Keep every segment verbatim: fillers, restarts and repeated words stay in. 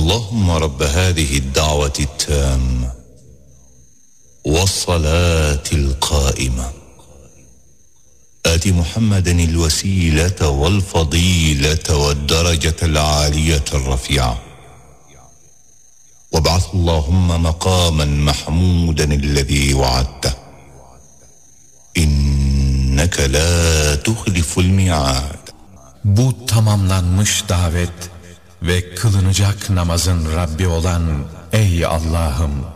اللهم رب هذه الدعوة التامة والصلاة القائمة آت محمدا الوسيلة والفضيلة والدرجة العالية الرفيعة وابعث اللهم مقاما محمودا الذي وعدته إنك لا تخلف الميعاد. Bu tamamlanmış davet ve kılınacak namazın Rabbi olan ey Allah'ım,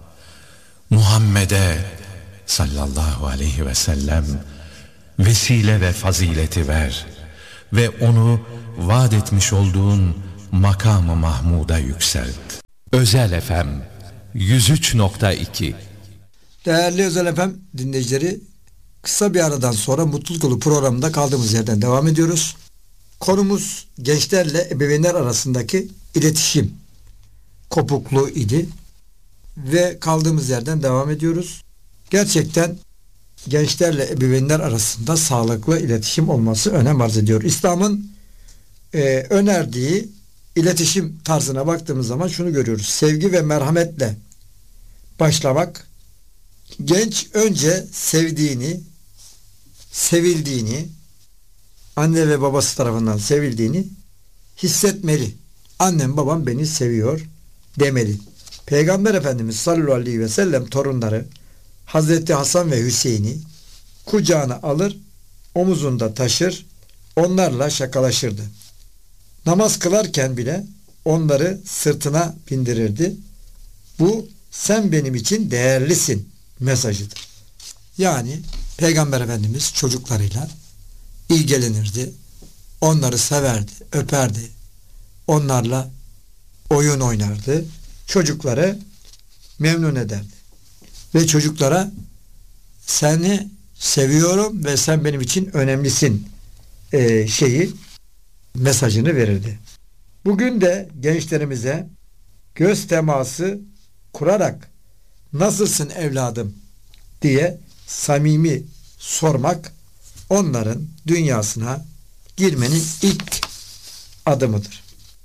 Muhammed'e sallallahu aleyhi ve sellem vesile ve fazileti ver ve onu vaat etmiş olduğun makam-ı Mahmud'a yükselt. Özel F M yüz üç nokta iki. Değerli Özel F M dinleyicileri, kısa bir aradan sonra Mutluluk Yolu programında kaldığımız yerden devam ediyoruz. Konumuz gençlerle ebeveynler arasındaki iletişim kopukluğu idi ve kaldığımız yerden devam ediyoruz. Gerçekten gençlerle ebeveynler arasında sağlıklı iletişim olması önem arz ediyor. İslam'ın e, önerdiği iletişim tarzına baktığımız zaman şunu görüyoruz. Sevgi ve merhametle başlamak. Genç önce sevdiğini, sevildiğini, anne ve babası tarafından sevildiğini hissetmeli. Annem babam beni seviyor demeli. Peygamber Efendimiz sallallahu aleyhi ve sellem torunları Hazreti Hasan ve Hüseyin'i kucağına alır, omuzunda taşır, onlarla şakalaşırdı. Namaz kılarken bile onları sırtına bindirirdi. Bu sen benim için değerlisin mesajıdır. Yani Peygamber Efendimiz çocuklarıyla ilgilenirdi. Onları severdi, öperdi. Onlarla oyun oynardı. Çocukları memnun ederdi. Ve çocuklara seni seviyorum ve sen benim için önemlisin e, şeyi mesajını verirdi. Bugün de gençlerimize göz teması kurarak nasılsın evladım diye samimi sormak onların dünyasına girmenin ilk adımıdır.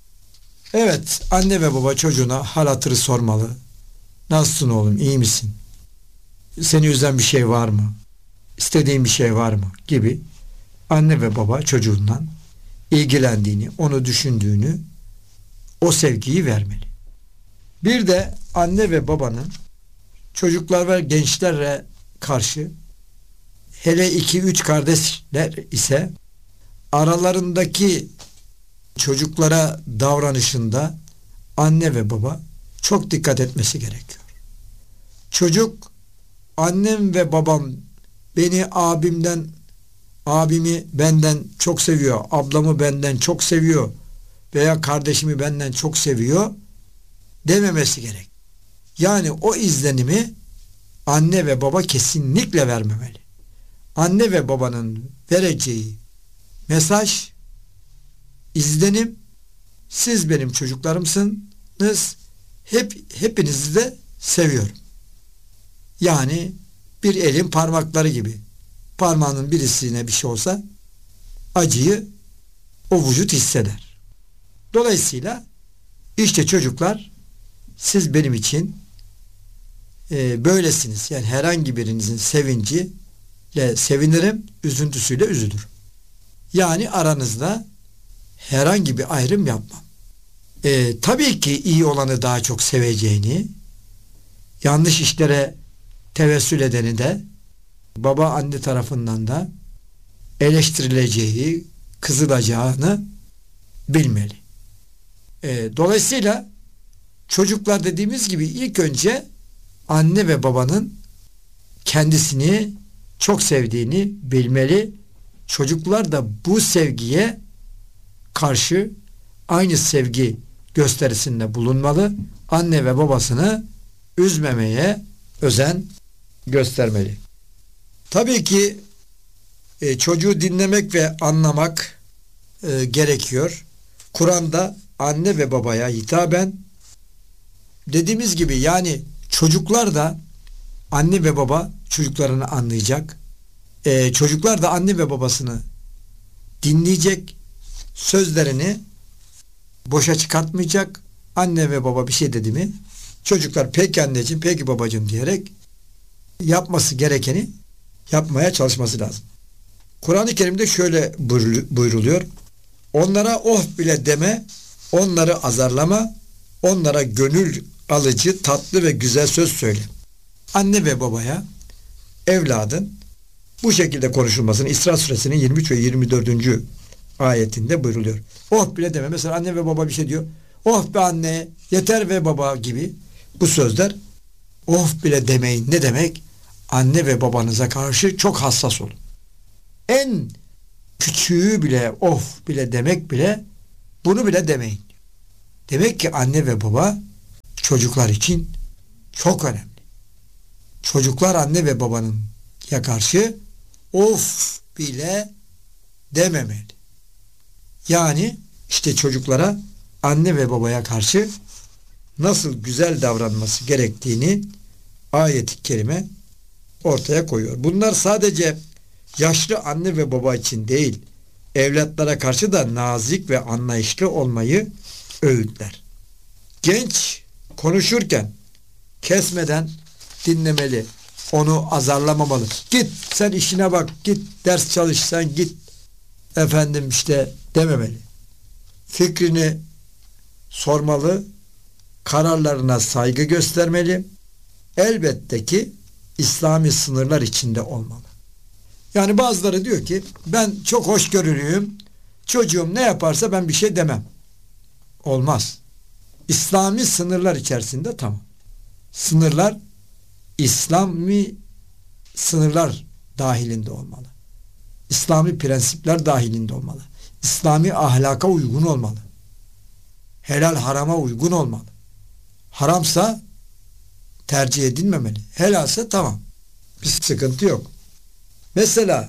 Evet, anne ve baba çocuğuna hal hatırı sormalı. Nasılsın oğlum, iyi misin? Seni üzen bir şey var mı? İstediğin bir şey var mı? Gibi anne ve baba çocuğundan ilgilendiğini, onu düşündüğünü, o sevgiyi vermeli. Bir de anne ve babanın çocuklar ve gençlere karşı, hele iki üç kardeşler ise aralarındaki çocuklara davranışında anne ve baba çok dikkat etmesi gerekiyor. Çocuk, annem ve babam beni abimden, abimi benden çok seviyor, ablamı benden çok seviyor veya kardeşimi benden çok seviyor dememesi gerek. Yani o izlenimi anne ve baba kesinlikle vermemeli. Anne ve babanın vereceği mesaj, izlenim, siz benim çocuklarımsınız, hep hepinizi de seviyorum. Yani bir elin parmakları gibi. Parmağının birisine bir şey olsa acıyı o vücut hisseder. Dolayısıyla işte çocuklar, siz benim için e, böylesiniz. Yani herhangi birinizin sevinciyle sevinirim, üzüntüsüyle üzülürüm. Yani aranızda herhangi bir ayrım yapmam. E, tabii ki iyi olanı daha çok seveceğini, yanlış işlere tevessül edeni de baba anne tarafından da eleştirileceği, kızılacağını bilmeli. E, dolayısıyla çocuklar dediğimiz gibi ilk önce anne ve babanın kendisini çok sevdiğini bilmeli. Çocuklar da bu sevgiye karşı aynı sevgi gösterisinde bulunmalı. Anne ve babasını üzmemeye özen göstermeli. Tabii ki e, çocuğu dinlemek ve anlamak e, gerekiyor. Kur'an'da anne ve babaya hitaben dediğimiz gibi, yani çocuklar da anne ve baba çocuklarını anlayacak. E, çocuklar da anne ve babasını dinleyecek, sözlerini boşa çıkartmayacak, anne ve baba bir şey dedi mi çocuklar peki anneciğim, peki babacığım diyerek yapması gerekeni yapmaya çalışması lazım. Kur'an-ı Kerim'de şöyle buyruluyor. Onlara oh bile deme, onları azarlama, onlara gönül alıcı, tatlı ve güzel söz söyle. Anne ve babaya evladın bu şekilde konuşulmasını İsra suresinin yirmi üç ve yirmi dördüncü ayetinde buyruluyor. Oh bile deme. Mesela anne ve baba bir şey diyor. Oh be anne, yeter ve baba gibi bu sözler oh bile demeyin. Ne demek? Anne ve babanıza karşı çok hassas olun. En küçüğü bile of bile demek bile bunu bile demeyin. Demek ki anne ve baba çocuklar için çok önemli. Çocuklar anne ve babanın ya karşı of bile dememeli. Yani işte çocuklara anne ve babaya karşı nasıl güzel davranması gerektiğini ayet-i kerime ortaya koyuyor. Bunlar sadece yaşlı anne ve baba için değil, evlatlara karşı da nazik ve anlayışlı olmayı öğütler. Genç konuşurken kesmeden dinlemeli, onu azarlamamalı. Git sen işine bak, git ders çalış, sen git efendim işte dememeli. Fikrini sormalı, kararlarına saygı göstermeli. Elbette ki İslami sınırlar içinde olmalı. Yani bazıları diyor ki ben çok hoşgörülüyüm, çocuğum ne yaparsa ben bir şey demem. Olmaz. İslami sınırlar içerisinde tamam. Sınırlar İslami sınırlar dahilinde olmalı. İslami prensipler dahilinde olmalı. İslami ahlaka uygun olmalı. Helal harama uygun olmalı. Haramsa tercih edilmemeli. Helalse tamam. Bir sıkıntı yok. Mesela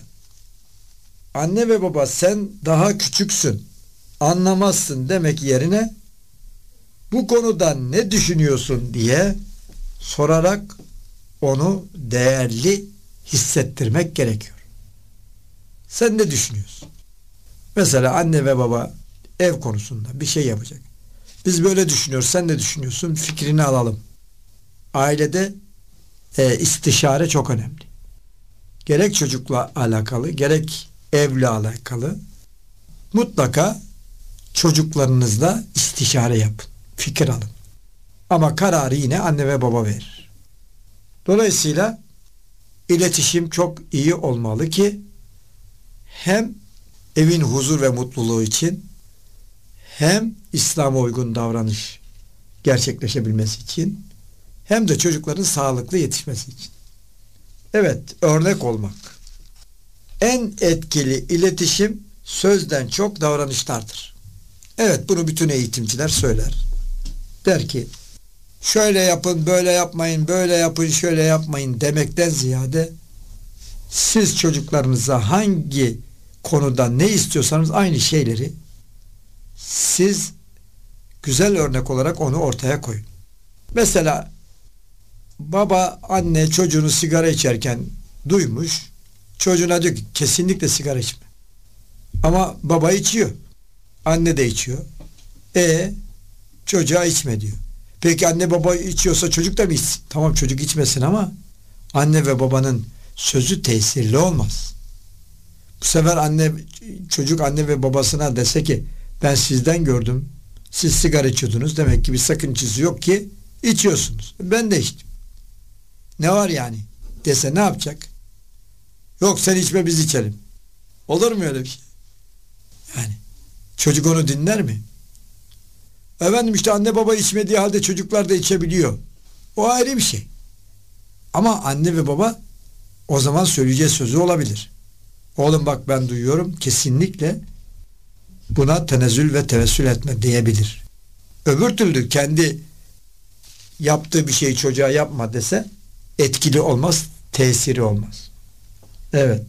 anne ve baba sen daha küçüksün, anlamazsın demek yerine bu konuda ne düşünüyorsun diye sorarak onu değerli hissettirmek gerekiyor. Sen ne düşünüyorsun? Mesela anne ve baba ev konusunda bir şey yapacak. Biz böyle düşünüyoruz, sen ne düşünüyorsun? Fikrini alalım. Ailede e, istişare çok önemli. Gerek çocukla alakalı, gerek evle alakalı mutlaka çocuklarınızla istişare yapın. Fikir alın. Ama kararı yine anne ve baba verir. Dolayısıyla iletişim çok iyi olmalı ki hem evin huzur ve mutluluğu için hem İslam'a uygun davranış gerçekleşebilmesi için hem de çocukların sağlıklı yetişmesi için. Evet, örnek olmak. En etkili iletişim sözden çok davranışlardır. Evet, bunu bütün eğitimciler söyler. Der ki, şöyle yapın, böyle yapmayın, böyle yapın, şöyle yapmayın demekten ziyade siz çocuklarınıza hangi konuda ne istiyorsanız aynı şeyleri siz güzel örnek olarak onu ortaya koyun. Mesela baba, anne çocuğunu sigara içerken duymuş, çocuğuna diyor ki kesinlikle sigara içme. Ama baba içiyor, anne de içiyor. E çocuğa içme diyor. Peki anne baba içiyorsa çocuk da mı içsin? Tamam, çocuk içmesin ama anne ve babanın sözü tesirli olmaz. Bu sefer anne çocuk anne ve babasına dese ki ben sizden gördüm, siz sigara içiyordunuz, demek ki bir sakıncası yok ki içiyorsunuz. Ben de içtim. Ne var yani? Dese ne yapacak? Yok sen içme, biz içelim. Olur mu öyle bir şey? Yani çocuk onu dinler mi? Efendim işte anne baba içmediği halde çocuklar da içebiliyor. O ayrı bir şey. Ama anne ve baba o zaman söyleyeceği sözü olabilir. Oğlum bak ben duyuyorum, kesinlikle buna tenezzül ve tevessül etme diyebilir. Öbür türlü kendi yaptığı bir şeyi çocuğa yapma dese etkili olmaz, tesiri olmaz. Evet.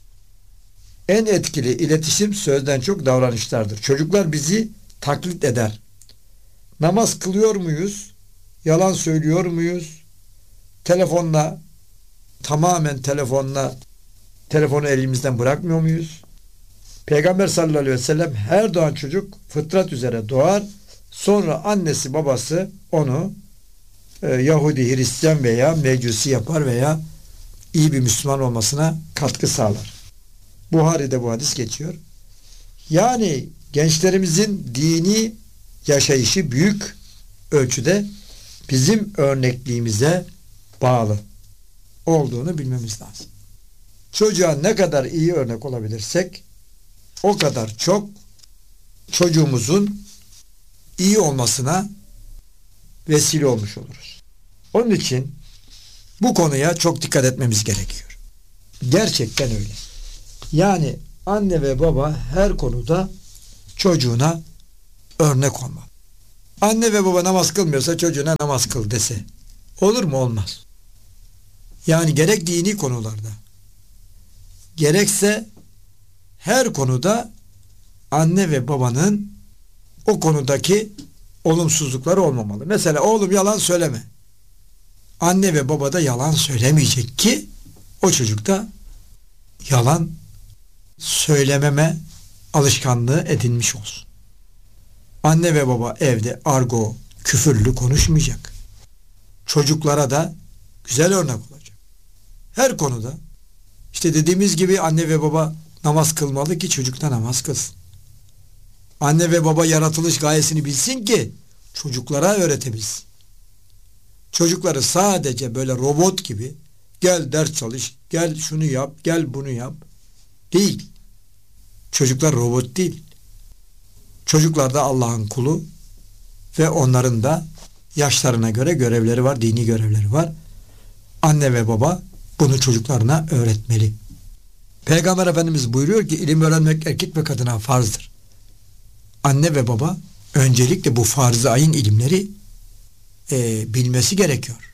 En etkili iletişim sözden çok davranışlardır. Çocuklar bizi taklit eder. Namaz kılıyor muyuz? Yalan söylüyor muyuz? Telefonla, tamamen telefonla, telefonu elimizden bırakmıyor muyuz? Peygamber sallallahu aleyhi ve sellem her doğan çocuk fıtrat üzere doğar Sonra annesi babası onu e, Yahudi, Hristiyan veya Mecusi yapar veya iyi bir Müslüman olmasına katkı sağlar. Buhari'de bu hadis geçiyor. Yani gençlerimizin dini yaşayışı büyük ölçüde bizim örnekliğimize bağlı olduğunu bilmemiz lazım. Çocuğa ne kadar iyi örnek olabilirsek o kadar çok çocuğumuzun iyi olmasına vesile olmuş oluruz. Onun için bu konuya çok dikkat etmemiz gerekiyor. Gerçekten öyle. Yani anne ve baba her konuda çocuğuna örnek olmalı. Anne ve baba namaz kılmıyorsa çocuğuna namaz kıl dese olur mu? Olmaz. Yani gerek dini konularda gerekse her konuda anne ve babanın o konudaki olumsuzlukları olmamalı. Mesela oğlum yalan söyleme. Anne ve baba da yalan söylemeyecek ki o çocukta yalan söylememe alışkanlığı edinmiş olsun. Anne ve baba evde argo, küfürlü konuşmayacak. Çocuklara da güzel örnek olacak. Her konuda işte dediğimiz gibi anne ve baba namaz kılmalı ki çocuk da namaz kılsın. Anne ve baba yaratılış gayesini bilsin ki çocuklara öğretebilsin. Çocukları sadece böyle robot gibi gel ders çalış, gel şunu yap, gel bunu yap değil. Çocuklar robot değil. Çocuklar da Allah'ın kulu ve onların da yaşlarına göre görevleri var, dini görevleri var. Anne ve baba bunu çocuklarına öğretmeli. Peygamber Efendimiz buyuruyor ki ilim öğrenmek erkek ve kadına farzdır. Anne ve baba öncelikle bu farz-ı ayın ilimleri e, bilmesi gerekiyor.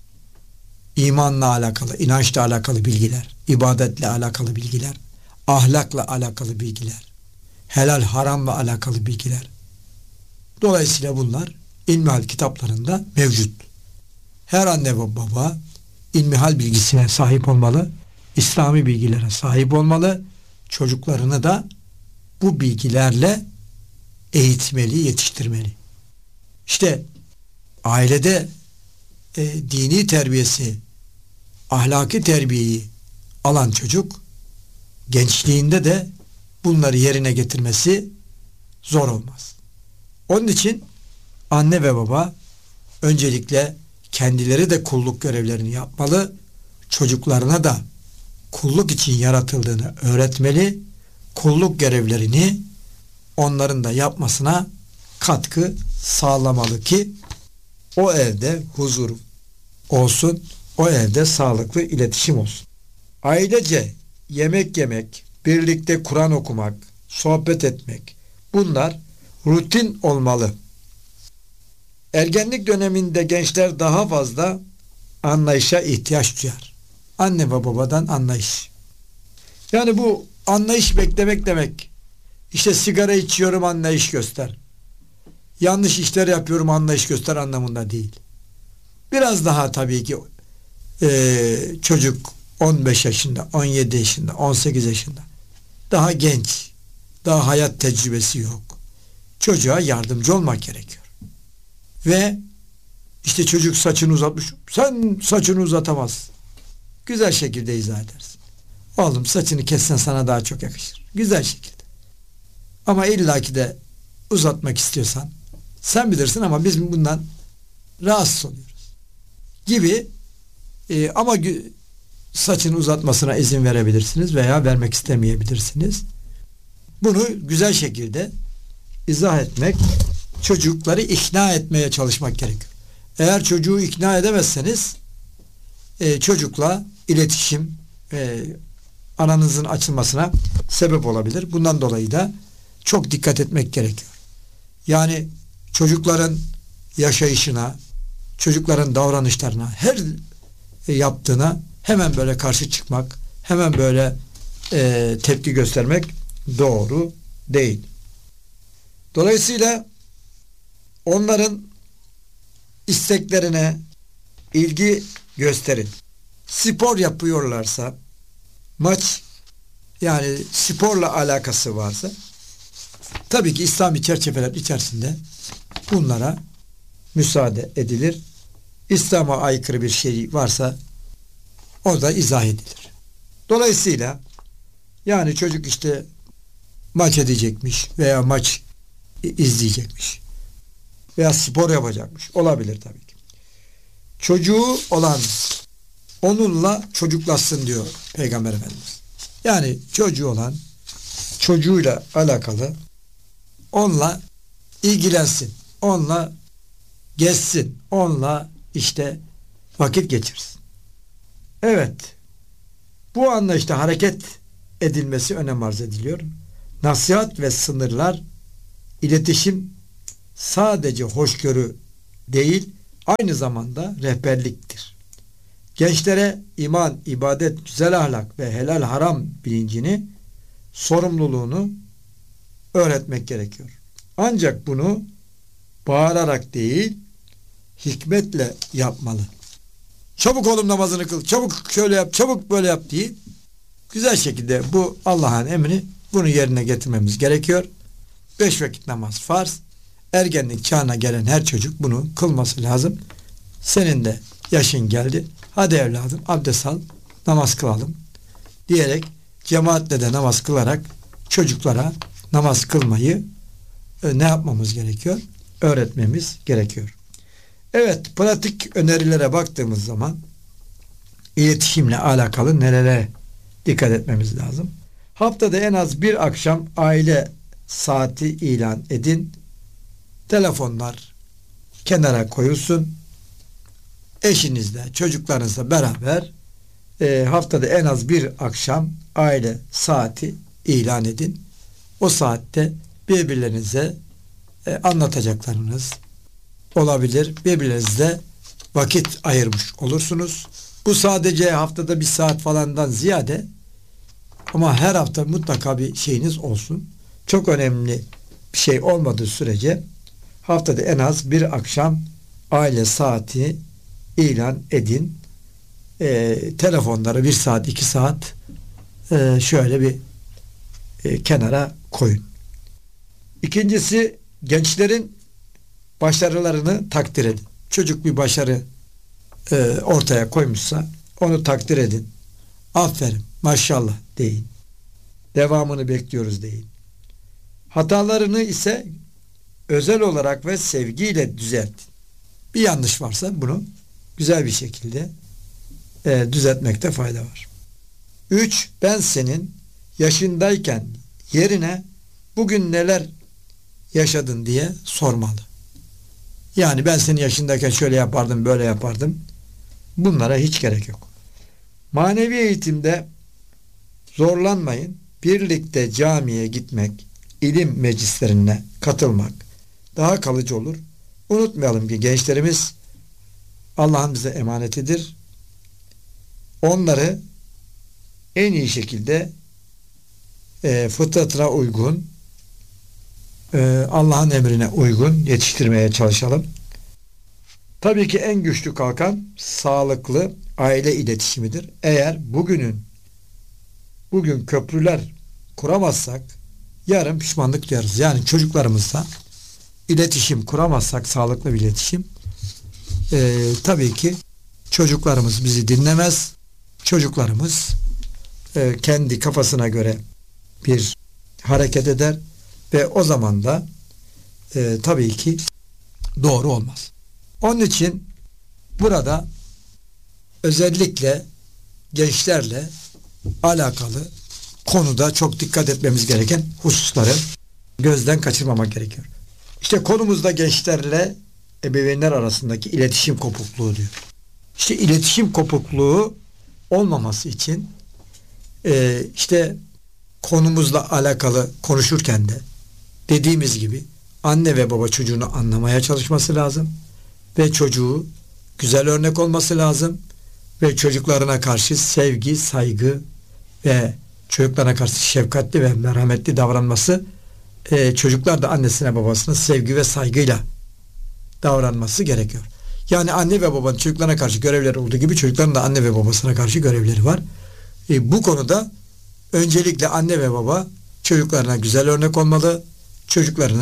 İmanla alakalı, inançla alakalı bilgiler, ibadetle alakalı bilgiler, ahlakla alakalı bilgiler, helal haramla alakalı bilgiler. Dolayısıyla bunlar ilmihal kitaplarında mevcut. Her anne ve baba ilmihal bilgisine sahip olmalı, İslami bilgilere sahip olmalı, çocuklarını da bu bilgilerle eğitmeli, yetiştirmeli. İşte ailede e, dini terbiyesi, ahlaki terbiyeyi alan çocuk gençliğinde de bunları yerine getirmesi zor olmaz. Onun için anne ve baba öncelikle kendileri de kulluk görevlerini yapmalı, çocuklarına da kulluk için yaratıldığını öğretmeli, kulluk görevlerini onların da yapmasına katkı sağlamalı ki o evde huzur olsun, o evde sağlıklı iletişim olsun. Ailece yemek yemek, birlikte Kur'an okumak, sohbet etmek, bunlar rutin olmalı. Ergenlik döneminde gençler daha fazla anlayışa ihtiyaç duyar. Anne ve babadan anlayış. Yani bu anlayış beklemek demek, İşte sigara içiyorum anlayış göster, yanlış işler yapıyorum anlayış göster anlamında değil. Biraz daha tabii ki e, çocuk on beş yaşında, on yedi yaşında, on sekiz yaşında, daha genç, daha hayat tecrübesi yok. Çocuğa yardımcı olmak gerekiyor. Ve işte çocuk saçını uzatmış, sen saçını uzatamazsın. Güzel şekilde izah edersin. Oğlum saçını kessen sana daha çok yakışır. Güzel şekilde. Ama illaki de uzatmak istiyorsan sen bilirsin ama biz bundan rahatsız oluyoruz gibi e, ama saçını uzatmasına izin verebilirsiniz veya vermek istemeyebilirsiniz. Bunu güzel şekilde izah etmek, çocukları ikna etmeye çalışmak gerekiyor. Eğer çocuğu ikna edemezseniz e, çocukla iletişim e, aranızın açılmasına sebep olabilir. Bundan dolayı da çok dikkat etmek gerekiyor. Yani çocukların yaşayışına, çocukların davranışlarına, her yaptığına hemen böyle karşı çıkmak, hemen böyle e, tepki göstermek doğru değil. Dolayısıyla onların isteklerine ilgi gösterin. Spor yapıyorlarsa, maç yani sporla alakası varsa tabii ki İslami çerçeveler içerisinde bunlara müsaade edilir. İslam'a aykırı bir şey varsa o da izah edilir. Dolayısıyla yani çocuk işte maç edecekmiş veya maç izleyecekmiş veya spor yapacakmış. Olabilir tabii ki. Çocuğu olan onunla çocuklaşsın diyor Peygamber Efendimiz. Yani çocuğu olan çocuğuyla alakalı onunla ilgilensin. Onunla gezsin. Onunla işte vakit geçirsin. Evet. Bu anlayışta hareket edilmesi önem arz ediliyor. Nasihat ve sınırlar, iletişim sadece hoşgörü değil, aynı zamanda rehberliktir. Gençlere iman, ibadet, güzel ahlak ve helal haram bilincini, sorumluluğunu öğretmek gerekiyor. Ancak bunu bağırarak değil, hikmetle yapmalı. Çabuk oğlum namazını kıl, çabuk şöyle yap, çabuk böyle yap diye güzel şekilde bu Allah'ın emri, bunu yerine getirmemiz gerekiyor. Beş vakit namaz farz. Ergenlik çağına gelen her çocuk bunu kılması lazım. Senin de yaşın geldi. Hadi evladım abdest al, namaz kılalım diyerek cemaatle de namaz kılarak çocuklara namaz kılmayı e, ne yapmamız gerekiyor? Öğretmemiz gerekiyor. Evet, pratik önerilere baktığımız zaman iletişimle alakalı nelere dikkat etmemiz lazım? Haftada en az bir akşam aile saati ilan edin. Telefonlar kenara koyulsun. Eşinizle, çocuklarınızla beraber e, haftada en az bir akşam aile saati ilan edin. O saatte birbirlerinize e, anlatacaklarınız olabilir. Birbirlerinize vakit ayırmış olursunuz. Bu sadece haftada bir saat falandan ziyade ama her hafta mutlaka bir şeyiniz olsun. Çok önemli bir şey olmadığı sürece haftada en az bir akşam aile saati ilan edin. E, telefonları bir saat, iki saat e, şöyle bir e, kenara koyun. İkincisi, gençlerin başarılarını takdir edin. Çocuk bir başarı e, ortaya koymuşsa onu takdir edin. Aferin, maşallah deyin. Devamını bekliyoruz deyin. Hatalarını ise özel olarak ve sevgiyle düzeltin. Bir yanlış varsa bunu güzel bir şekilde e, düzeltmekte fayda var. Üç, ben senin yaşındayken yerine bugün neler yaşadın diye sormalı. Yani ben senin yaşındayken şöyle yapardım, böyle yapardım. Bunlara hiç gerek yok. Manevi eğitimde zorlanmayın. Birlikte camiye gitmek, ilim meclislerine katılmak daha kalıcı olur. Unutmayalım ki gençlerimiz Allah'ın bize emanetidir. Onları en iyi şekilde e, fıtratına uygun, e, Allah'ın emrine uygun yetiştirmeye çalışalım. Tabii ki en güçlü kalkan sağlıklı aile iletişimidir. Eğer bugünün bugün köprüler kuramazsak yarın pişmanlık duyarız. Yani çocuklarımızla iletişim kuramazsak, sağlıklı bir iletişim, e, tabii ki çocuklarımız bizi dinlemez. Çocuklarımız e, kendi kafasına göre bir hareket eder ve o zaman da e, tabii ki doğru olmaz. Onun için burada özellikle gençlerle alakalı konuda çok dikkat etmemiz gereken hususları gözden kaçırmamak gerekiyor. İşte konumuzda gençlerle ebeveynler arasındaki iletişim kopukluğu diyor. İşte iletişim kopukluğu olmaması için e, işte konumuzla alakalı konuşurken de dediğimiz gibi anne ve baba çocuğunu anlamaya çalışması lazım ve çocuğu güzel örnek olması lazım ve çocuklarına karşı sevgi, saygı ve çocuklarına karşı şefkatli ve merhametli davranması, e, çocuklar da annesine babasına sevgi ve saygıyla davranması gerekiyor. Yani anne ve babanın çocuklarına karşı görevleri olduğu gibi çocukların da anne ve babasına karşı görevleri var. E, bu konuda öncelikle anne ve baba çocuklarına güzel örnek olmalı. Çocuklarının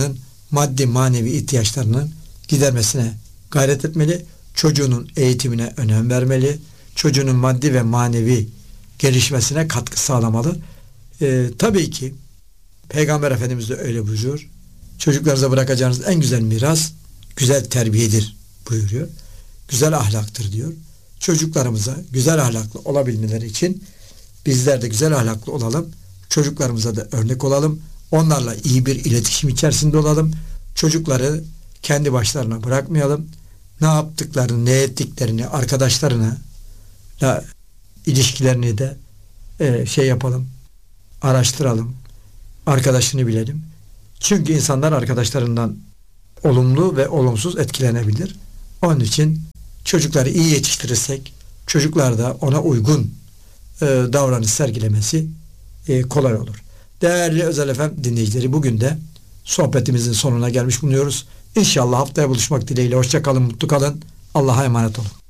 maddi manevi ihtiyaçlarının gidermesine gayret etmeli. Çocuğunun eğitimine önem vermeli. Çocuğunun maddi ve manevi gelişmesine katkı sağlamalı. Ee, tabii ki Peygamber Efendimiz de öyle buyuruyor. Çocuklarınıza bırakacağınız en güzel miras güzel terbiyedir buyuruyor. Güzel ahlaktır diyor. Çocuklarımıza güzel ahlaklı olabilmeleri için bizler de güzel ahlaklı olalım. Çocuklarımıza da örnek olalım. Onlarla iyi bir iletişim içerisinde olalım. Çocukları kendi başlarına bırakmayalım. Ne yaptıklarını, ne ettiklerini, arkadaşlarına da ilişkilerini de e, şey yapalım, araştıralım, arkadaşını bilelim. Çünkü insanlar arkadaşlarından olumlu ve olumsuz etkilenebilir. Onun için çocukları iyi yetiştirirsek, çocuklar da ona uygun e, davranış sergilemesi e, kolay olur. Değerli Özel F M dinleyicileri, bugün de sohbetimizin sonuna gelmiş bulunuyoruz. İnşallah haftaya buluşmak dileğiyle. Hoşça kalın, mutlu kalın. Allah'a emanet olun.